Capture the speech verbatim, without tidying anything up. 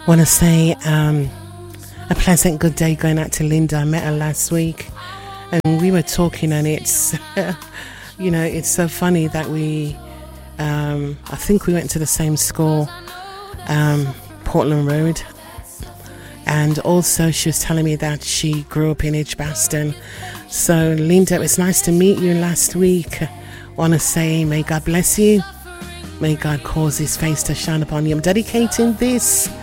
Want to say um, a pleasant good day going out to Linda. I met her last week and we were talking, and it's, you know, it's so funny that we, um, I think we went to the same school, um, Portland Road. And also she was telling me that she grew up in Edgbaston. So Linda, it's nice to meet you last week. Want to say may God bless you. May God cause his face to shine upon you. I'm dedicating this